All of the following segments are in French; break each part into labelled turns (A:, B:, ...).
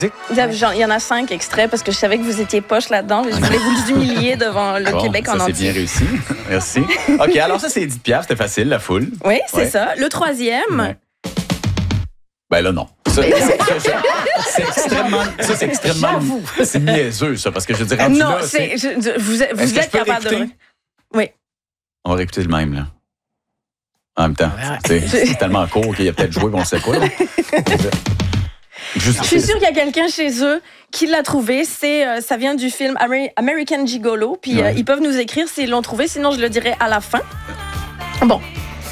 A: Il y en a 5 extraits parce que je savais que vous étiez poche là-dedans. Je voulais vous humilier devant le Québec en entier.
B: C'est bien réussi. Merci. OK, alors ça, c'est Edith Piaf. C'était facile, la foule.
A: Oui, c'est ça. Le troisième...
B: Ouais. Ben là, non. Ça, c'est extrêmement... C'est niaiseux, ça, parce que je dirais...
A: Non, vous êtes capable de... Oui.
B: On va réécouter le même, là. En même temps. C'est tellement court qu'il y a peut-être joué, mais on ne sait pas.
A: Je suis sûre qu'il y a quelqu'un chez eux qui l'a trouvé. Ça vient du film American Gigolo. Puis ils peuvent nous écrire s'ils l'ont trouvé. Sinon, je le dirai à la fin. Bon.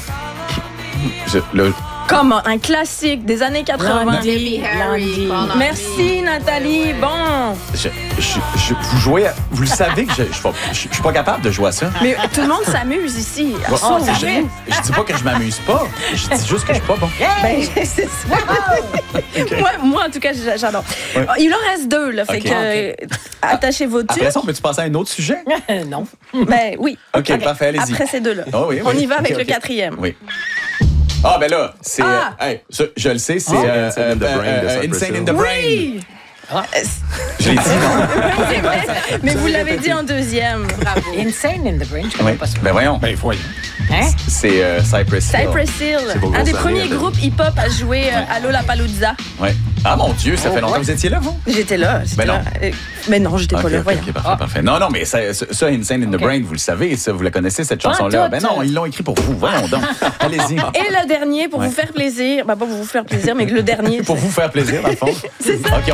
A: Comme un classique des années 80.
C: Landy.
A: Merci, Nathalie. Bon.
B: Vous jouez... Vous le savez que je suis pas capable de jouer à ça.
A: Mais tout le monde s'amuse ici.
B: Je dis pas que je m'amuse pas. Je dis juste que je suis pas bon.
A: Ben, c'est ça. Moi, en tout cas, j'adore. Ouais. Il en reste 2, là. Fait que attachez vos tubes.
B: Après ça, on peut-tu passer à un autre sujet?
A: Non. Ben oui.
B: OK, parfait, allez-y.
A: Après ces 2-là.
B: Oh, oui.
A: On y va avec le 4e.
B: Oui. Ah, ben là, c'est... je le sais, c'est... Insane in the Brain.
A: Oui!
B: Je l'ai dit, non?
A: Mais vous l'avez dit en 2e.
C: Bravo. Insane in the Brain, je connais pas ça.
B: Ben voyons.
D: Ben voyons.
C: Hein?
B: C'est Cypress Hill.
A: Cypress Hill, un des premiers groupes hip-hop à jouer à Lollapalooza.
B: Ouais. Ah mon Dieu, ça fait longtemps que vous étiez là, vous?
A: J'étais là.
B: Ben non.
A: Mais non, j'étais pas là.
B: OK, parfait. Non, mais ça, Insane in the Brain, vous le savez, ça, vous la connaissez, cette chanson-là. Ben non, ils l'ont écrit pour vous. Voyons donc. Allez-y.
A: Et le dernier, pour vous faire plaisir. Ben pas pour vous faire plaisir, mais le dernier.
B: Pour vous faire plaisir, dans le fond.
A: C'est ça.
B: OK,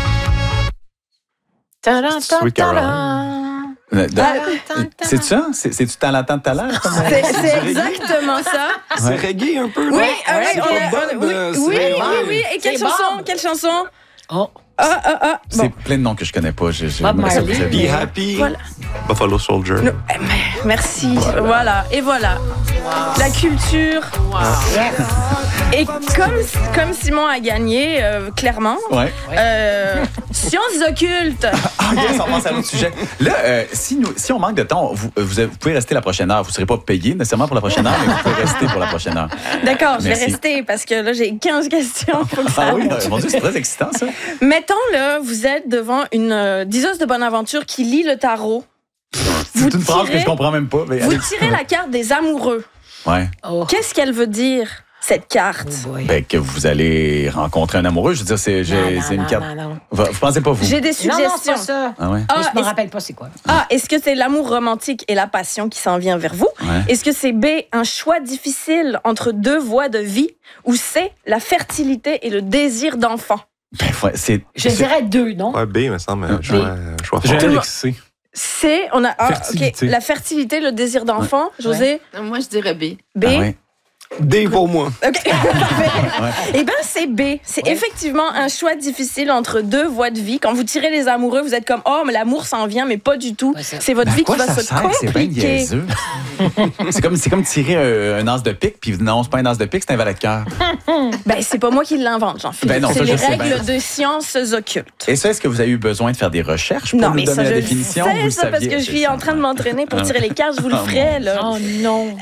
D: Sweet Caroline.
B: C'est ça? C'est du talent de talent?
A: C'est exactement ça.
D: C'est reggae un peu, là?
A: Oui. Et quelle chanson?
C: Oh.
B: C'est plein de noms que je connais pas.
D: Be Happy.
A: Voilà.
D: Buffalo Soldier.
A: Merci. Voilà. Et voilà. Wow. La culture.
C: Wow.
A: Et comme Simon a gagné, clairement, sciences occultes.
B: Yes, on passe à l'autre sujet. Là, si on manque de temps, vous pouvez rester la prochaine heure. Vous ne serez pas payé nécessairement pour la prochaine heure, mais vous pouvez rester pour la prochaine heure.
A: D'accord, je vais rester parce que là, j'ai 15 questions. Faut que ça
B: oui, mon Dieu, c'est très excitant, ça.
A: Mettons, là, vous êtes devant une diseuse de bonne aventure qui lit le tarot.
B: C'est une phrase que je comprends même pas. Mais
A: vous tirez la carte des amoureux.
B: Ouais.
A: Oh. Qu'est-ce qu'elle veut dire, cette carte?
B: Que vous allez rencontrer un amoureux. Je veux dire, c'est une carte.
C: Non.
B: Vous pensez pas, vous?
A: J'ai des suggestions.
C: Non, c'est pas ça.
B: Ah ouais?
C: Je me rappelle pas c'est quoi.
A: Est-ce que c'est l'amour romantique et la passion qui s'en vient vers vous?
B: Ouais.
A: Est-ce que c'est B, un choix difficile entre 2 voies de vie? Ou C, la fertilité et le désir d'enfant?
C: Je dirais 2, non?
D: Ouais, B, me semble. Choix fort.
B: J'ai C.
A: C, on a la fertilité, le désir d'enfant. José?
E: Moi, je dirais B.
A: B?
B: Ah ouais.
D: D pour moi.
A: OK. Eh bien, c'est B. C'est effectivement un choix difficile entre 2 voies de vie. Quand vous tirez les amoureux, vous êtes comme « Oh, mais l'amour s'en vient, mais pas du tout. C'est votre vie qui va se compliquer. »
B: C'est comme tirer un as de pique, puis non, c'est pas un as de pique, c'est un valet de cœur.
A: Ben, c'est pas moi qui l'invente, Jean-Philippe. C'est les règles de sciences occultes.
B: Et ça, est-ce que vous avez eu besoin de faire des recherches pour nous donner la définition?
A: Non, mais ça, parce que je suis en train de m'entraîner pour tirer les cartes. Je vous le ferai, là.
C: Oh non!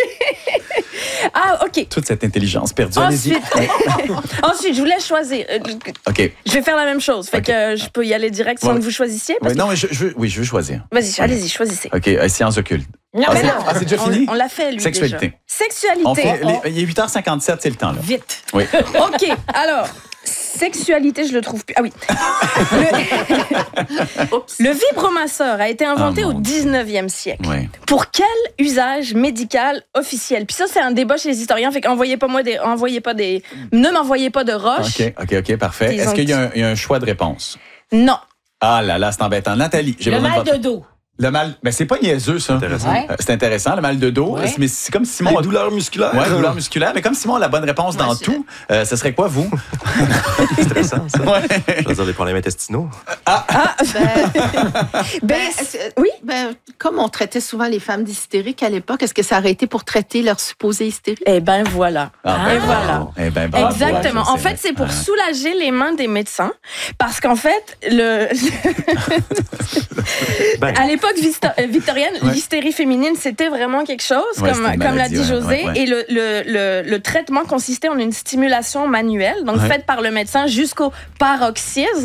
A: OK.
B: Toute cette intelligence perdue. Ensuite,
A: je vous laisse choisir.
B: OK.
A: Je vais faire la même chose. Fait que je peux y aller direct sans que vous choisissiez.
B: Non, mais je veux choisir.
A: Vas-y, allez-y, choisissez.
B: OK, sciences occultes.
A: C'est
B: déjà fini?
A: On l'a fait, lui,
B: Sexualité.
A: Déjà. Sexualité.
B: Il est 8h57, c'est le temps, là.
C: Vite.
B: Oui.
A: OK, alors... Sexualité, je le trouve plus. Ah oui. Le vibromasseur a été inventé au 19e siècle.
B: Oui.
A: Pour quel usage médical officiel? Puis ça, c'est un débat chez les historiens. Fait qu'envoyez pas ne m'envoyez pas de roches.
B: OK, parfait. Est-ce qu'il y a un choix de réponse?
A: Non.
B: Ah là là, c'est embêtant. Nathalie, j'ai
C: Le
B: besoin
C: mal de dos.
B: Le mal, c'est pas niaiseux, ça.
D: Intéressant.
B: C'est intéressant, le mal de dos.
C: Ouais.
B: Mais c'est comme Simon.
D: Les douleurs musculaires.
B: Ouais, douleurs musculaires. Mais comme Simon a la bonne réponse dans tout, ce serait quoi, vous?
D: C'est intéressant, ça.
B: Ouais.
D: Je veux dire, les problèmes intestinaux.
A: Oui?
E: Comme on traitait souvent les femmes d'hystériques à l'époque, est-ce que ça aurait été pour traiter leur supposée hystérie?
A: Eh bien, voilà.
B: Voilà.
A: Exactement. En fait, c'est pour soulager les mains des médecins. Parce qu'en fait, à l'époque victorienne, l'hystérie féminine, c'était vraiment quelque chose, comme l'a dit José. Et le traitement consistait en une stimulation manuelle, donc faite par le médecin jusqu'au paroxysme.